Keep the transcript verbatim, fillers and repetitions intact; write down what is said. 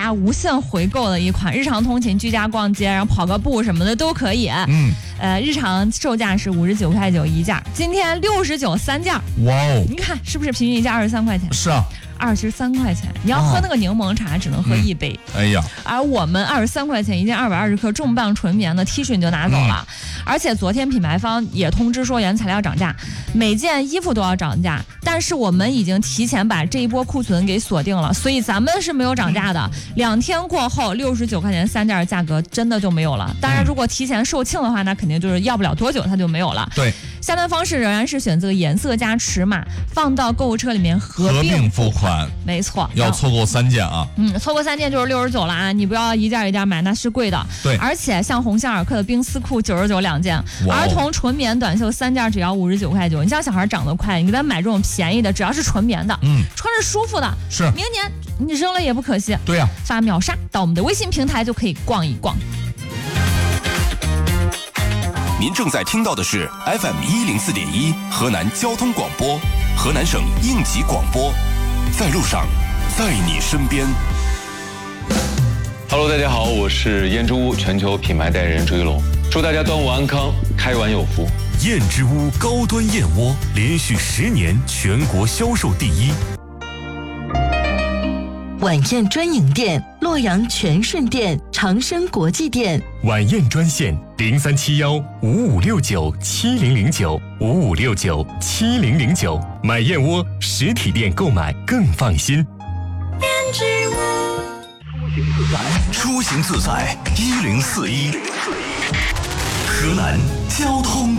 家无限回购的一款日常通勤、居家逛街，然后跑个步什么的都可以。嗯，呃，日常售价是五十九块九一件，今天六十九三件。 哇哦！ 你看是不是平均一件二十三块钱？ 是啊。 二十三块钱，你要喝那个柠檬茶，只能喝一杯。 嗯、哎呀， 而我们二十三块钱一件二百二十克重磅纯棉的 T 恤你就拿走了、嗯。而且昨天品牌方也通知说原材料涨价，每件衣服都要涨价，但是我们已经提前把这一波库存给锁定了，所以咱们是没有涨价的。两天过后，六十九块钱三件的价格真的就没有了。当然，如果提前售罄的话，那肯定就是要不了多久它就没有了。 对， 下单方式仍然是选择颜色加尺码，放到购物车里面合并付款。没错， 要错过三件啊！ 嗯，错过三件就是六十九了啊！你不要一件一件买，那是贵的。 对， 而且像鸿星尔克的冰丝裤九十九两件，儿童纯棉短袖三件只要五十九块九。你像小孩长得快，你给他买这种便宜的，只要是纯棉的，嗯，穿着舒服的， 是明年你扔了也不可惜。 对呀、啊， 发秒杀到我们的微信平台就可以逛一逛。 您正在听到的是 F M 一零四点一河南交通广播，河南省应急广播，在路上，在你身边。 Hello， 大家好，我是燕之屋全球品牌代言人朱一龙，祝大家端午安康，开碗有福。 燕之屋高端燕窝连续十年全国销售第一。 晚宴专营店：洛阳全顺店、长生国际店。 晚宴专线：零三七幺五五六九七零零九五五六九七零零九。买燕窝实体店购买更放心。 燕之屋， 出行自在，一零四一，河南交通。